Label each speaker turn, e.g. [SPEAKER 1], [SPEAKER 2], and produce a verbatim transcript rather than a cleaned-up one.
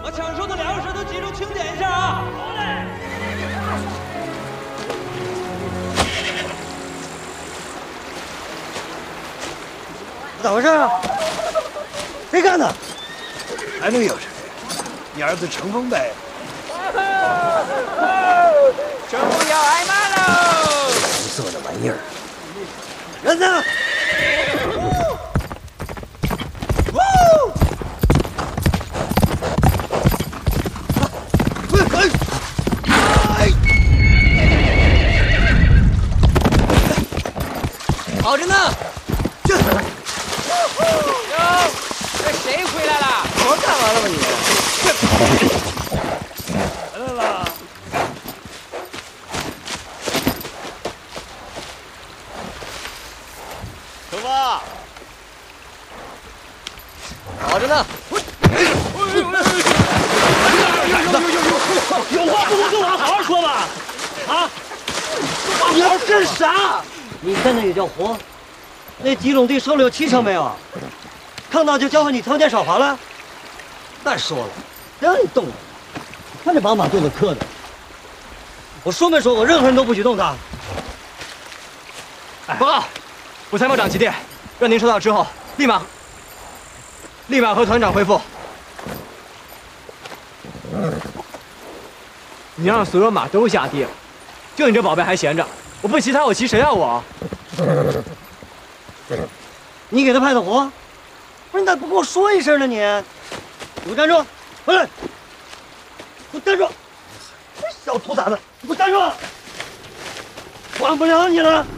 [SPEAKER 1] 把抢手的粮食都集中清点一下啊！好嘞。
[SPEAKER 2] 咋回事啊？谁干的？
[SPEAKER 3] 还能有谁？你儿子乘风呗。
[SPEAKER 4] 乘风要挨骂喽！
[SPEAKER 2] 红色的玩意儿，人呢？
[SPEAKER 4] 好着呢。
[SPEAKER 2] 这，
[SPEAKER 4] 哟，这谁回来了？
[SPEAKER 2] 我干完了吗你？
[SPEAKER 3] 来了。
[SPEAKER 2] 出发。好着呢。
[SPEAKER 1] 有话不能跟我好好说吗？啊！
[SPEAKER 2] 你要干啥？你现在也叫活？那几垄地收了有七成没有？看到就交给你条件少罚了？再说了，谁让你动了？你看这把马肚子磕的。我说没说过，任何人都不许动他。
[SPEAKER 5] 哎，报告，我参谋长急电，让您收到之后立马立马和团长回复。你让所有马都下地了，就你这宝贝还闲着，我不骑他，我骑谁啊我？
[SPEAKER 2] 你给他派的活，不是你咋不跟我说一声呢？你，你给我站住！回来！给我站住！小兔崽子，你给我站住！管不了你了！